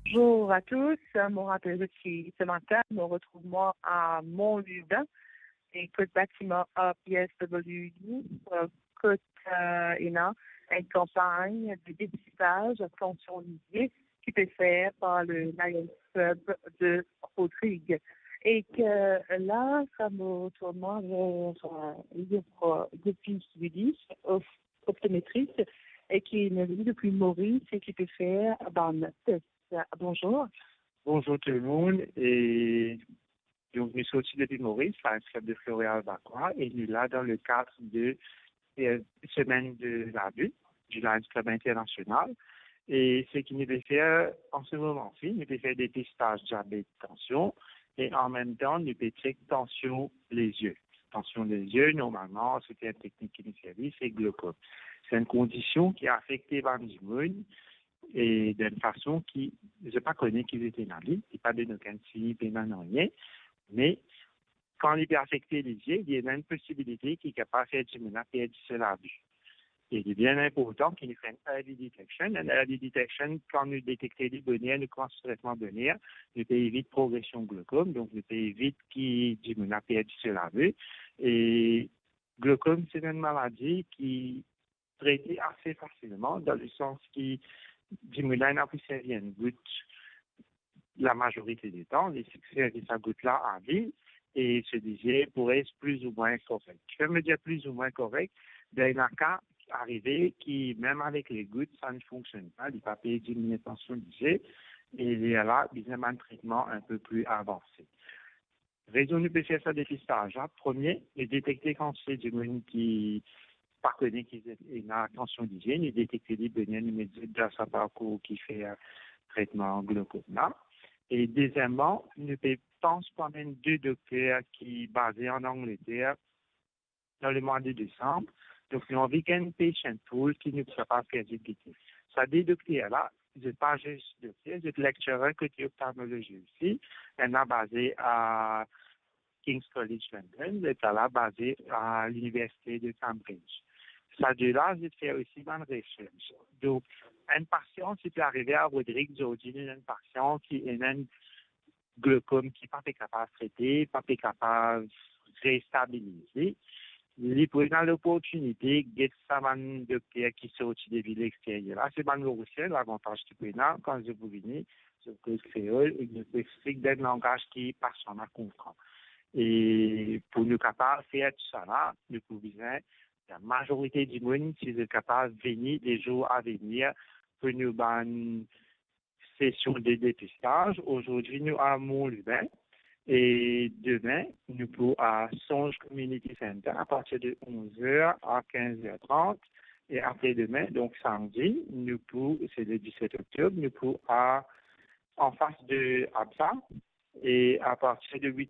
Bonjour à tous, mon rappel ici ce matin, nous retrouvons à Mont-Lubin et côte bâtiment APSWI, côte une campagne de dépistage sponsorisée qui peut faire par le Lions Club de Rodrigue. Et que là, ça me tourne depuis Suisse, optométriste, et qui est venu depuis Maurice et qui peut faire un test. Bonjour. Bonjour tout le monde. Et donc, nous sommes aussi depuis Maurice, un club de Floréal-Vacroix, et nous là dans le cadre de semaine de la vue du Lions Club international. Et ce qui nous fait faire en ce moment-ci, nous fait faire des testages diabète, tension, et en même temps, nous fait checker tension les yeux. Tension des yeux, normalement, c'était une technique qui nous servait, c'est glaucome. C'est une condition qui a affecté l'immunité et d'une façon qui, je ne pas connais qu'ils étaient dans l'île, il n'y a pas de nocantie, pas de rien, mais quand il est affecté les yeux, il y a une possibilité qu'il est capable de faire du perdre la vue. Et il est bien important qu'il nous fasse une early detection. Une early detection, quand nous détectons les bonnières, nous commençons le traitement bonnière, nous peut éviter progression glaucome, donc nous peut éviter qu'il perde la vue. Et glaucome, c'est une maladie qui est traitée assez facilement, dans le sens qui Dimulin a pu servir une goutte la majorité du temps, les succès de sa goutte-là en ville, et se disait pourrait être plus ou moins correct. Je peux me dire plus ou moins correct, il y a un cas arrivé qui, même avec les gouttes, ça ne fonctionne pas, il n'y a pas payé diminution d'IG, et il y a là, besoin d'un traitement un peu plus avancé. Raison nous peut faire ça dépistage. Premier, est détecter quand c'est du monde qui pas connaît qu'il y a une attention d'hygiène et détecter les bénéfices immédiats de sa parcours qui fait un traitement glaucome. Et deuxièmement, nous pensons quand même deux docteurs qui basés en Angleterre dans le mois de décembre. Donc, nous avons weekend patient pool qui nous prépare faire des guides. Ça, des docteurs-là, je ne pas juste docteur, je suis lecturer côté ophtalmologie aussi. Elle est basée à King's College London, elle est là basée à l'université de Cambridge. Ça, de là, je fais aussi bonne recherche. Donc, un patient qui peut arriver à Rodrigue aujourd'hui, un patient qui est un glaucome qui n'est pas capable de traiter, pas capable de réstabiliser. Il peut dans l'opportunité de un docteur qui sort des villes extérieures. Là, c'est bon aussi l'avantage du prénom quand je vous venez, je peux créole et je peux expliquer d'un langage qui personne ne comprend. Et pour nous capables de faire tout ça là, nous pouvons la majorité du monde, si est capable de venir les jours à venir pour nous une session de dépistage. Aujourd'hui, nous avons Mont-Lubin et demain, nous pouvons à Songe Community Center à partir de 11h à 15h30 et après-demain, donc samedi, nous pouvons, c'est le 17 octobre, nous pouvons en face de Absa et à partir de 8